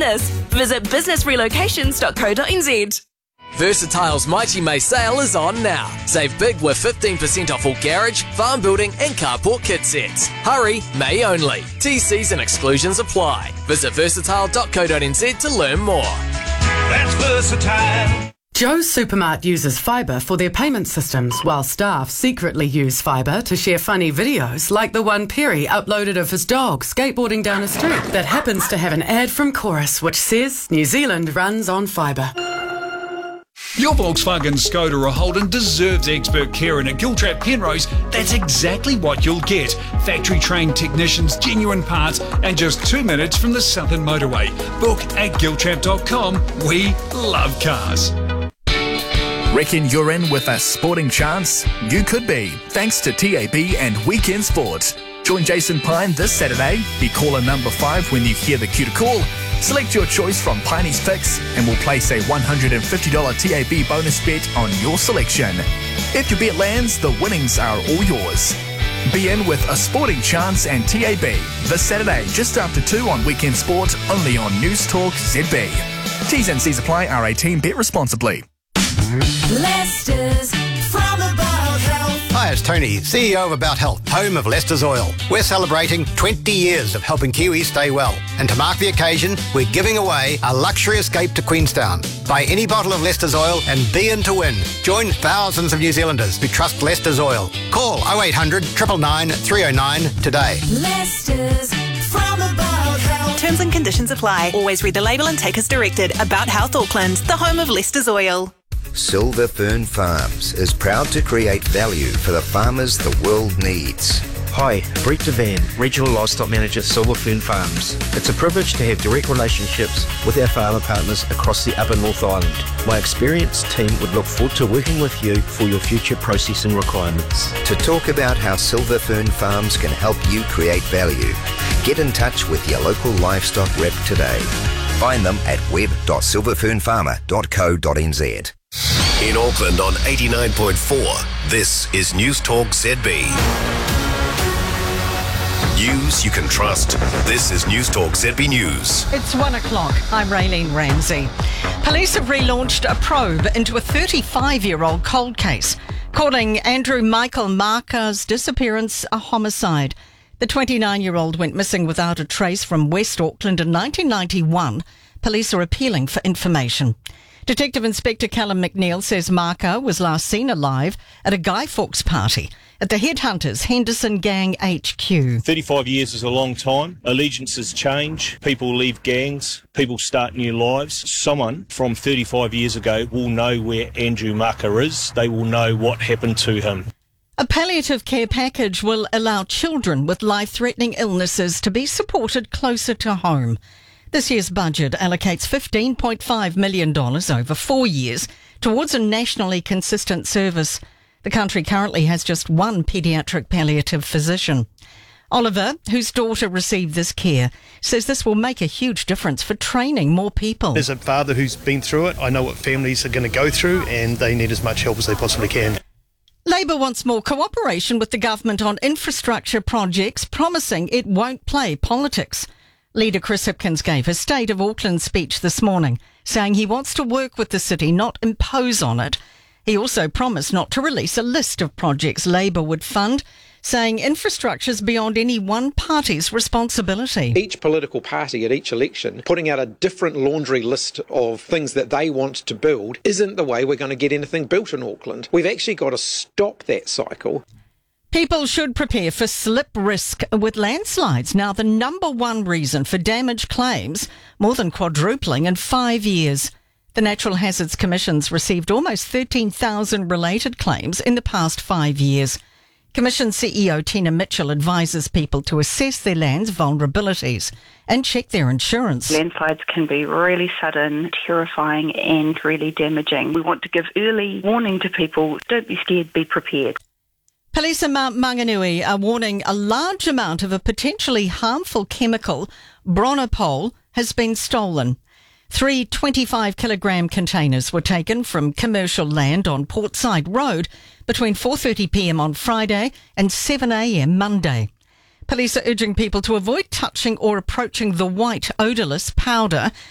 business. Visit businessrelocations.co.nz. Versatile's Mighty May sale is on now. Save big with 15% off all garage, farm building and carport kit sets. Hurry, May only. TCs and exclusions apply. Visit versatile.co.nz to learn more. That's Versatile. Joe's Supermart uses fibre for their payment systems, while staff secretly use fibre to share funny videos like the one Perry uploaded of his dog skateboarding down a street that happens to have an ad from Chorus which says New Zealand runs on fibre. Your Volkswagen, Skoda or Holden deserves expert care, and at Giltrap Penrose, that's exactly what you'll get. Factory-trained technicians, genuine parts, and just 2 minutes from the Southern Motorway. Book at giltrap.com. We love cars. Reckon you're in with a sporting chance? You could be, thanks to TAB and Weekend Sports. Join Jason Pine this Saturday. Be caller number 5 when you hear the cue to call. Select your choice from Piney's picks and we'll place a $150 TAB bonus bet on your selection. If your bet lands, the winnings are all yours. Be in with a sporting chance and TAB this Saturday just after 2 on Weekend Sport, only on News Talk ZB. T's and C's apply. R18. Bet responsibly. Leicester's from About Health. Hi, it's Tony, CEO of About Health, home of Leicester's Oil. We're celebrating 20 years of helping Kiwis stay well. And to mark the occasion, we're giving away a luxury escape to Queenstown. Buy any bottle of Leicester's Oil and be in to win. Join thousands of New Zealanders who trust Leicester's Oil. Call 0800 999 309 today. Leicester's from About Health. Terms and conditions apply. Always read the label and take as directed. About Health Auckland, the home of Leicester's Oil. Silver Fern Farms is proud to create value for the farmers the world needs. Hi, Brett Devan, Regional Livestock Manager, Silver Fern Farms. It's a privilege to have direct relationships with our farmer partners across the Upper North Island. My experienced team would look forward to working with you for your future processing requirements. To talk about how Silver Fern Farms can help you create value, get in touch with your local livestock rep today. Find them at web.silverfernfarmer.co.nz. In Auckland on 89.4, this is News Talk ZB. News you can trust. This is News Talk ZB News. It's 1 o'clock. I'm Raylene Ramsey. Police have relaunched a probe into a 35-year-old cold case, calling Andrew Michael Marker's disappearance a homicide. The 29-year-old went missing without a trace from West Auckland in 1991. Police are appealing for information. Detective Inspector Callum McNeil says Marker was last seen alive at a Guy Fawkes party at the Headhunters Henderson Gang HQ. 35 years is a long time. Allegiances change. People leave gangs. People start new lives. Someone from 35 years ago will know where Andrew Marker is. They will know what happened to him. A palliative care package will allow children with life-threatening illnesses to be supported closer to home. This year's budget allocates $15.5 million over 4 years towards a nationally consistent service. The country currently has just one paediatric palliative physician. Oliver, whose daughter received this care, says this will make a huge difference for training more people. As a father who's been through it, I know what families are going to go through and they need as much help as they possibly can. Labor wants more cooperation with the government on infrastructure projects, promising it won't play politics. Leader Chris Hipkins gave his State of Auckland speech this morning, saying he wants to work with the city, not impose on it. He also promised not to release a list of projects Labor would fund, saying infrastructure's beyond any one party's responsibility. Each political party at each election putting out a different laundry list of things that they want to build isn't the way we're going to get anything built in Auckland. We've actually got to stop that cycle. People should prepare for slip risk with landslides. Now, the number one reason for damage claims, more than quadrupling in 5 years. The Natural Hazards Commission's received almost 13,000 related claims in the past 5 years. Commission CEO Tina Mitchell advises people to assess their land's vulnerabilities and check their insurance. Landslides can be really sudden, terrifying and really damaging. We want to give early warning to people. Don't be scared, be prepared. Police in Mount Maunganui are warning a large amount of a potentially harmful chemical, bronopol, has been stolen. 3 25-kilogram containers were taken from commercial land on Portside Road between 4:30pm on Friday and 7am Monday. Police are urging people to avoid touching or approaching the white odourless powder